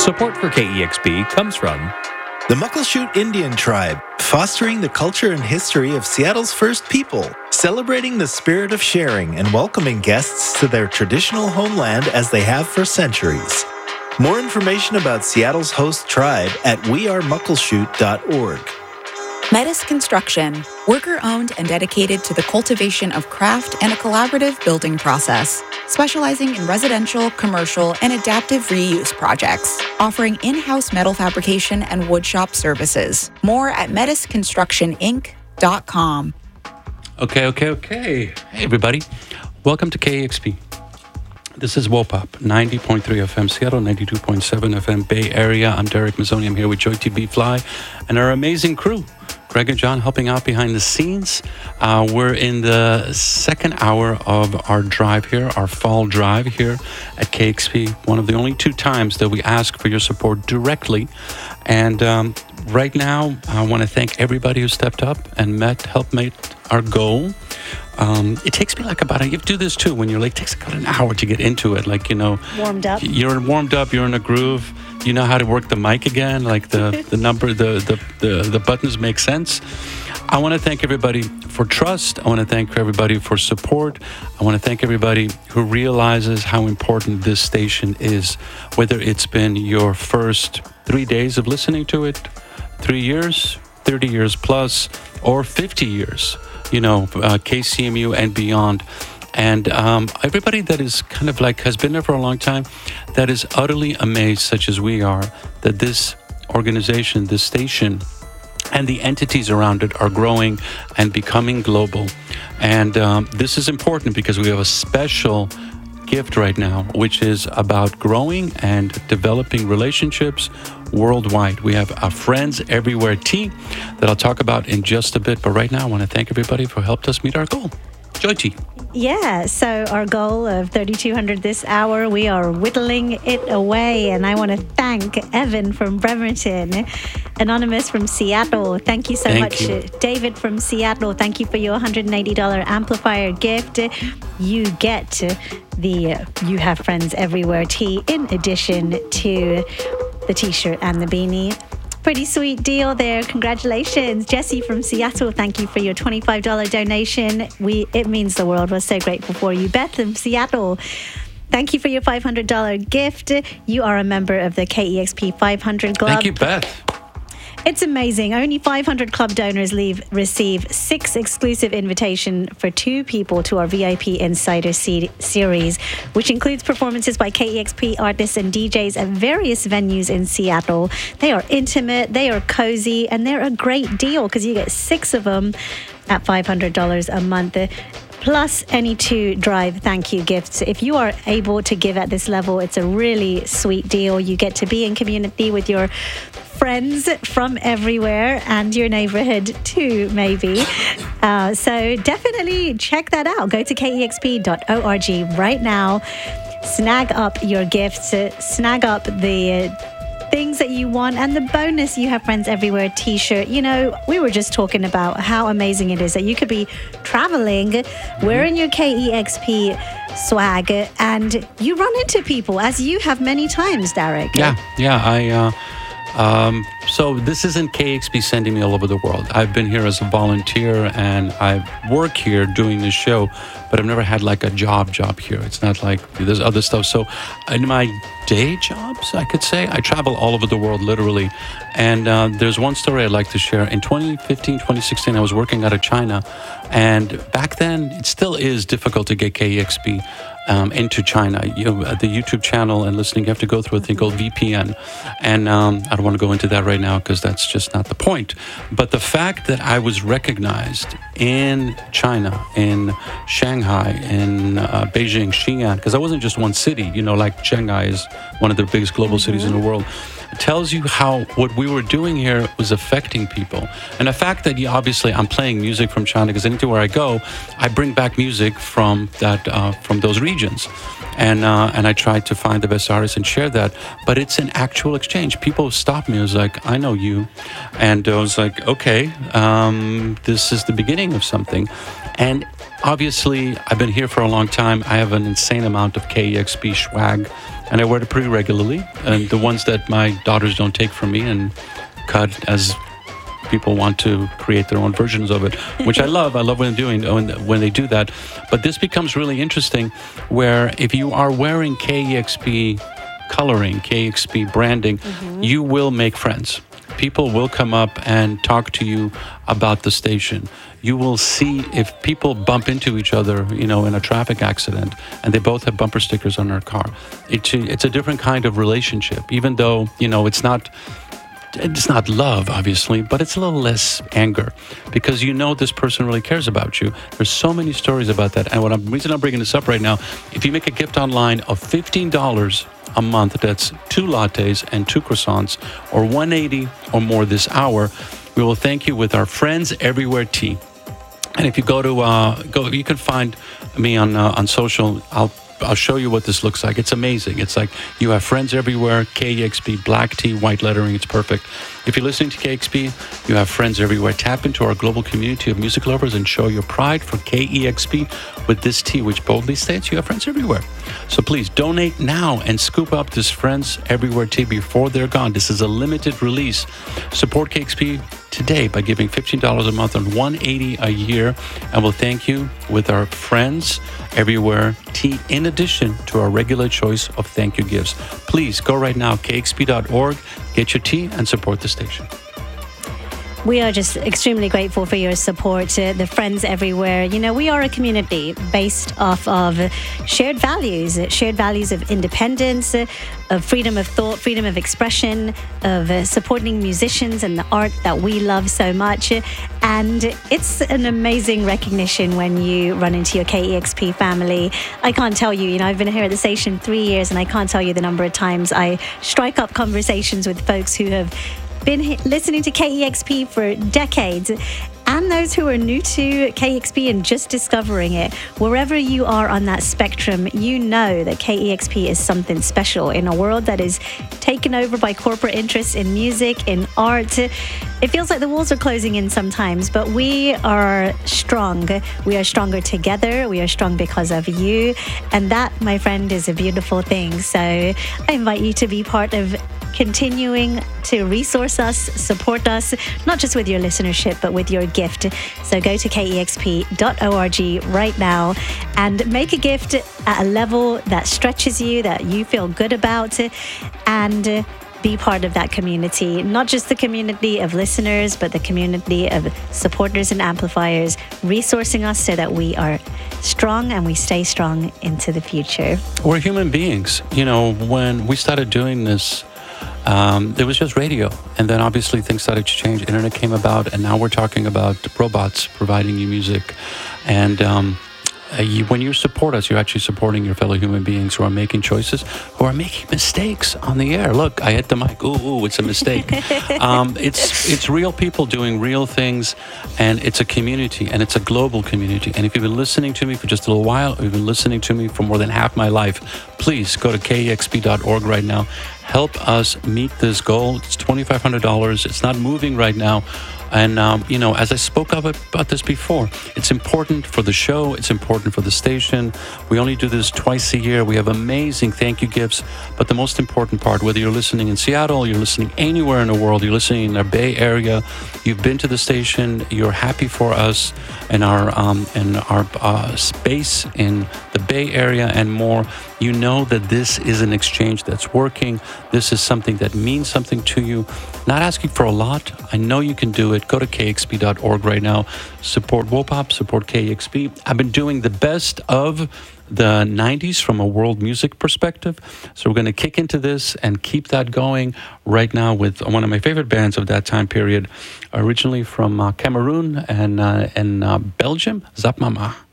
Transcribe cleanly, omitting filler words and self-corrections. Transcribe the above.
Support for KEXP comes from the Muckleshoot Indian Tribe, fostering the culture and history of Seattle's first people, celebrating the spirit of sharing and welcoming guests to their traditional homeland as they have for centuries. More information about Seattle's host tribe at wearemuckleshoot.org. Metis Construction, worker-owned and dedicated to the cultivation of craft and a collaborative building process, specializing in residential, commercial, and adaptive reuse projects, offering in-house metal fabrication and woodshop services. More at metisconstructioninc.com. Okay. Hey, everybody. Welcome to KEXP. This is WOPOP, 90.3 FM Seattle, 92.7 FM Bay Area. I'm Derek Mazzoni. I'm here with Joy TB Fly and our amazing crew. Greg and John helping out behind the scenes. We're in the second hour of our drive here, our fall drive here at KEXP. One of the only two times that we ask for your support directly. And right now, I want to thank everybody who stepped up and helped make our goal. It takes me like you do this too when you're like, it takes about an hour to get into it. Like, warmed up. You're warmed up, you're in a groove. You know how to work the mic again, like the number, the buttons make sense. I want to thank everybody for trust. I want to thank everybody for support. I want to thank everybody who realizes how important this station is, whether it's been your first 3 days of listening to it, 3 years, 30 years plus, or 50 years, KCMU and beyond. And everybody that is kind of like has been there for a long time, that is utterly amazed, such as we are, that this organization, this station, and the entities around it are growing and becoming global. And this is important because we have a special gift right now, which is about growing and developing relationships worldwide. We have our Friends Everywhere tea that I'll talk about in just a bit. But right now, I want to thank everybody for helping us meet our goal. Joy T. Yeah, so our goal of 3,200 this hour, we are whittling it away. And I want to thank Evan from Bremerton, Anonymous from Seattle. Thank you so much. David from Seattle, thank you for your $180 amplifier gift. You get the You Have Friends Everywhere tee in addition to the t-shirt and the beanie. Pretty sweet deal there. Congratulations. Jesse from Seattle, thank you for your $25 donation. It means the world. We're so grateful for you. Beth from Seattle, thank you for your $500 gift. You are a member of the KEXP 500 Club. Thank you, Beth. It's amazing. Only 500 club donors receive 6 exclusive invitations for 2 people to our VIP Insider series, which includes performances by KEXP artists and DJs at various venues in Seattle. They are intimate, they are cozy, and they're a great deal because you get 6 of them at $500 a month. Plus any 2 drive thank you gifts. If you are able to give at this level, it's a really sweet deal. You get to be in community with your friends from everywhere and your neighborhood too, maybe. So definitely check that out. Go to kexp.org right now. Snag up your gifts. Snag up the things that you want and the bonus You Have Friends Everywhere t-shirt. We were just talking about how amazing it is that you could be traveling wearing your KEXP swag and you run into people, as you have many times, Derek. So this isn't KEXP sending me all over the world. I've been here as a volunteer and I work here doing this show, but I've never had like a job here. It's not like there's other stuff. So in my day jobs, I could say, I travel all over the world, literally. And there's one story I'd like to share. In 2015, 2016, I was working out of China. And back then, it still is difficult to get KEXP into China. The YouTube channel and listening, you have to go through a thing called VPN. And I don't want to go into that right now because that's just not the point. But the fact that I was recognized in China, in Shanghai, in Beijing, Xi'an, because I wasn't just one city, like Shanghai is one of the biggest global cities in the world. It tells you how what we were doing here was affecting people. And the fact that obviously I'm playing music from China, because anywhere I go, I bring back music from those regions. And I tried to find the best artists and share that. But it's an actual exchange. People stopped me. I was like, I know you. And I was like, okay, this is the beginning of something. And obviously, I've been here for a long time. I have an insane amount of KEXP swag and I wear it pretty regularly. And the ones that my daughters don't take from me and cut as people want to create their own versions of it, which I love. I love when they do that. But this becomes really interesting, where if you are wearing KEXP coloring, KEXP branding, you will make friends. People will come up and talk to you about the station. You will see if people bump into each other, in a traffic accident, and they both have bumper stickers on their car. It's a different kind of relationship, even though, it's not love, obviously, but it's a little less anger, because this person really cares about you. There's so many stories about that. And the reason I'm bringing this up right now, if you make a gift online of $15 a month, that's 2 lattes and 2 croissants, or $180 or more this hour, we will thank you with our Friends Everywhere tea. And if you go to you can find me on social. I'll show you what this looks like. It's amazing. It's like you have Friends Everywhere, KEXP, black tea, white lettering. It's perfect. If you're listening to KEXP, you have Friends Everywhere. Tap into our global community of music lovers and show your pride for KEXP with this tea, which boldly states you have friends everywhere. So please donate now and scoop up this Friends Everywhere tea before they're gone. This is a limited release. Support KEXP today by giving $15 a month and $180 a year, and we'll thank you with our Friends Everywhere tea in addition to our regular choice of thank you gifts. Please go right now, kexp.org, get your tea and support the station. We are just extremely grateful for your support, the Friends Everywhere. We are a community based off of shared values of independence, of freedom of thought, freedom of expression, of supporting musicians and the art that we love so much. And it's an amazing recognition when you run into your KEXP family. I can't tell you, I've been here at the station 3 years, and I can't tell you the number of times I strike up conversations with folks who have been listening to KEXP for decades, and those who are new to KEXP and just discovering it. Wherever you are on that spectrum, you know that KEXP is something special in a world that is taken over by corporate interests in music, in art. It feels like the walls are closing in sometimes, but we are strong. We are stronger together. We are strong because of you. And that, my friend, is a beautiful thing. So I invite you to be part of continuing to resource us, support us, not just with your listenership, but with your gift. So go to kexp.org right now and make a gift at a level that stretches you, that you feel good about, and be part of that community. Not just the community of listeners, but the community of supporters and amplifiers, resourcing us so that we are strong and we stay strong into the future. We're human beings. When we started doing this, there was just radio, and then obviously things started to change. Internet came about, and now we're talking about robots providing you music. And when you support us, you're actually supporting your fellow human beings who are making choices, who are making mistakes on the air. Look, I hit the mic. Ooh, it's a mistake. It's real people doing real things, and it's a community, and it's a global community. And if you've been listening to me for just a little while, or you've been listening to me for more than half my life, please go to kexp.org right now. Help us meet this goal. It's $2,500. It's not moving right now. And, as I spoke about this before, it's important for the show. It's important for the station. We only do this twice a year. We have amazing thank you gifts. But the most important part, whether you're listening in Seattle, you're listening anywhere in the world, you're listening in the Bay Area, you've been to the station, you're happy for us and our space in the Bay Area and more, you know that this is an exchange that's working. This is something that means something to you. Not asking for a lot. I know you can do it. Go to kexp.org right now. Support WOPOP, support KEXP. I've been doing the best of the 90s from a world music perspective. So we're going to kick into this and keep that going right now with one of my favorite bands of that time period, originally from Cameroon and Belgium, Zap Mama.